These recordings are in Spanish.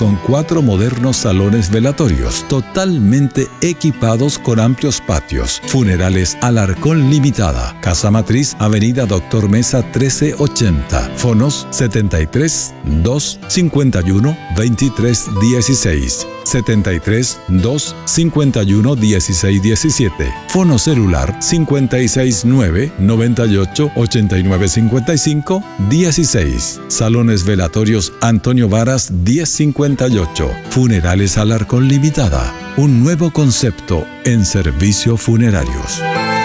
con 4 modernos salones velatorios, totalmente equipados con amplios patios. Funerales Alarcón Limitada. Casa Matriz, Avenida Doctor Mesa 1380. Fonos 73 251 2316. 73 251 1617. Fono celular 569 98 89 55 16. Salones velatorios Antonio Varas 1058. Funerales Alarcón Limitada. Un nuevo concepto en servicios funerarios.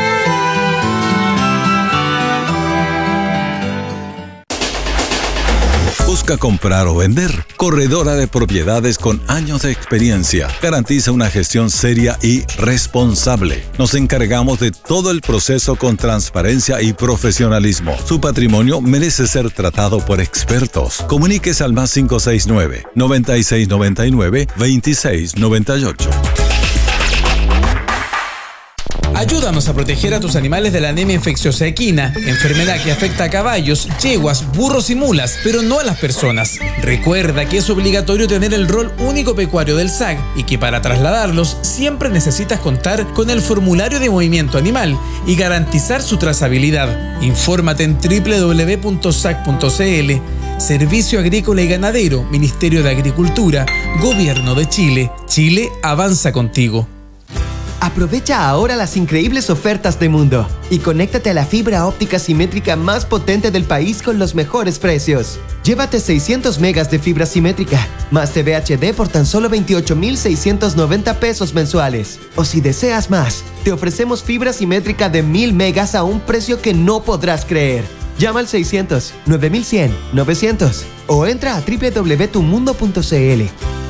¿Busca comprar o vender? Corredora de Propiedades con años de experiencia. Garantiza una gestión seria y responsable. Nos encargamos de todo el proceso con transparencia y profesionalismo. Su patrimonio merece ser tratado por expertos. Comuníquese al más 569 9699 2698. Ayúdanos a proteger a tus animales de la anemia infecciosa equina, enfermedad que afecta a caballos, yeguas, burros y mulas, pero no a las personas. Recuerda que es obligatorio tener el rol único pecuario del SAC y que para trasladarlos siempre necesitas contar con el formulario de movimiento animal y garantizar su trazabilidad. Infórmate en www.sac.cl. Servicio Agrícola y Ganadero, Ministerio de Agricultura, Gobierno de Chile. Chile avanza contigo. Aprovecha ahora las increíbles ofertas de Mundo y conéctate a la fibra óptica simétrica más potente del país con los mejores precios. Llévate 600 megas de fibra simétrica, más TV HD por tan solo 28,690 pesos mensuales. O si deseas más, te ofrecemos fibra simétrica de 1000 megas a un precio que no podrás creer. Llama al 600 9100 900 o entra a www.tumundo.cl.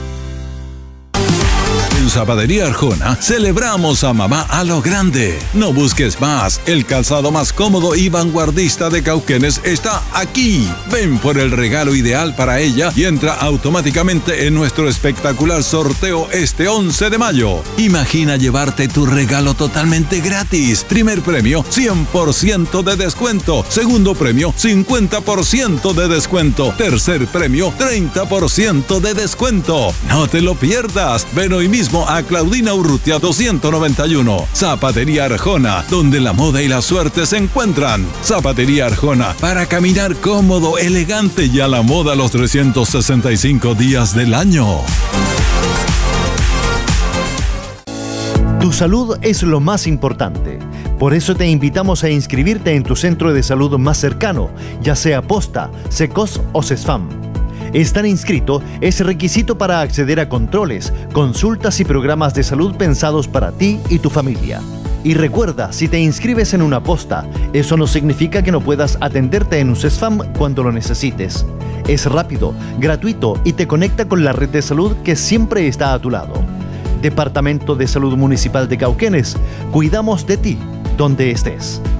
En Zapatería Arjona celebramos a mamá a lo grande. No busques más. El calzado más cómodo y vanguardista de Cauquenes está aquí. Ven por el regalo ideal para ella y entra automáticamente en nuestro espectacular sorteo este 11 de mayo. Imagina llevarte tu regalo totalmente gratis. Primer premio, 100% de descuento. Segundo premio, 50% de descuento. Tercer premio, 30% de descuento. No te lo pierdas. Ven hoy mismo a Claudina Urrutia 291. Zapatería Arjona, donde la moda y la suerte se encuentran. Zapatería Arjona, para caminar cómodo, elegante y a la moda los 365 días del año. Tu salud es lo más importante. Por eso te invitamos a inscribirte en tu centro de salud más cercano, ya sea Posta, SECOS o CESFAM. Estar inscrito es requisito para acceder a controles, consultas y programas de salud pensados para ti y tu familia. Y recuerda, si te inscribes en una posta, eso no significa que no puedas atenderte en un CESFAM cuando lo necesites. Es rápido, gratuito y te conecta con la red de salud que siempre está a tu lado. Departamento de Salud Municipal de Cauquenes, cuidamos de ti donde estés.